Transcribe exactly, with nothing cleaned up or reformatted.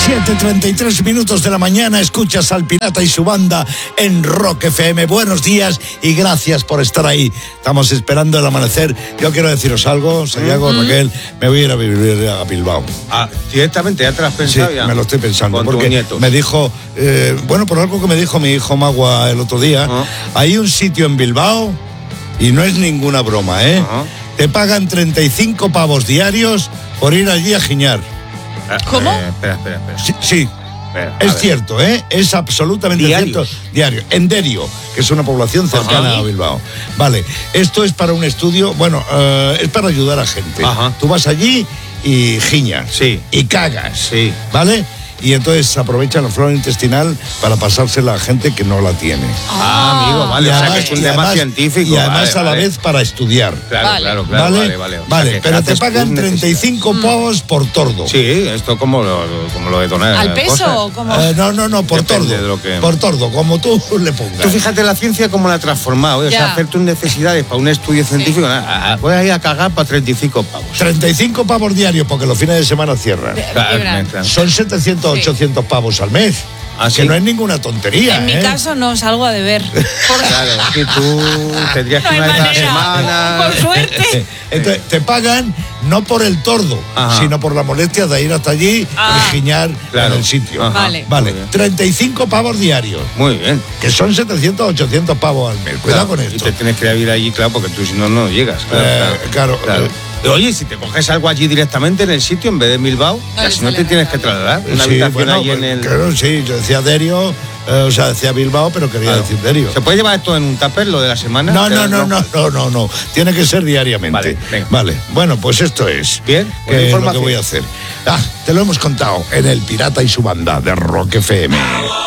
siete treinta y tres minutos de la mañana, escuchas al Pirata y su banda en Rock F M. Buenos días y gracias por estar ahí. Estamos esperando el amanecer. Yo quiero deciros algo, Santiago, mm-hmm. Raquel, me voy a ir a vivir a Bilbao. Ah, directamente, ¿ya te lo has pensado? Sí, ya? me lo estoy pensando. Con porque tu nieto. Me dijo, eh, bueno, por algo que me dijo mi hijo Magua el otro día, uh-huh. hay un sitio en Bilbao, y no es ninguna broma, ¿eh? Uh-huh. Te pagan treinta y cinco pavos diarios por ir allí a giñar. ¿Cómo? Eh, espera, espera, espera. Sí, sí. Espera, es ver. cierto, ¿eh? Es absolutamente ¿Diarios? cierto. Diario. En Derio, que es una población cercana Ajá. a Bilbao. Vale, esto es para un estudio, bueno, uh, es para ayudar a gente. Ajá. Tú vas allí y giñas. Sí. Y cagas. Sí. ¿Vale? Y entonces aprovechan la flora intestinal para pasársela a gente que no la tiene. Ah, amigo, vale. Además, o sea, que es un tema además, científico. Y además vale, a la vale. vez para estudiar. Claro, vale. claro, claro. Vale, vale, vale. O sea, vale pero te pagan un treinta y cinco necesidad. pavos por tordo. Sí, esto como lo, como lo de donar. ¿Al peso cosas. o como? Eh, no, no, no, por Depende tordo. de lo que... Por tordo, como tú le pongas. Tú fíjate la ciencia cómo la ha transformado. ¿eh? O sea, hacer tus necesidades para un estudio científico. Sí. A, a, voy a ir a cagar para treinta y cinco pavos. treinta y cinco pavos diarios porque los fines de semana cierran. Claro, claro. Son setecientos, sí. ochocientos pavos al mes. ¿Ah, sí? Que no es ninguna tontería. En ¿eh? mi caso no salgo a deber. Claro, que tú tendrías no que ir una vez a la manera. semana. Por suerte. Entonces, te pagan no por el tordo, Ajá. sino por la molestia de ir hasta allí ah. y giñar claro. en el sitio. Ajá. Vale. Vale. treinta y cinco pavos diarios. Muy bien. Que son setecientos, ochocientos pavos al mes. Cuidado claro. con esto. Y te tienes que ir allí, claro, porque tú si no, no llegas. Claro, eh, claro. claro, claro. claro. Oye, si te coges algo allí directamente en el sitio en vez de Bilbao, no, así no te tienes que trasladar. Una sí, habitación bueno, ahí en el... Claro, sí, yo decía Derio, eh, o sea, decía Bilbao, pero quería claro. decir Derio. ¿Se puede llevar esto en un tupper, lo de la semana? No, no, no, no, no, no, no. Tiene que ser diariamente. Vale, venga. Vale, bueno, pues esto es. Bien, que es lo que voy a hacer. Ah, te lo hemos contado en El Pirata y su banda de Rock F M.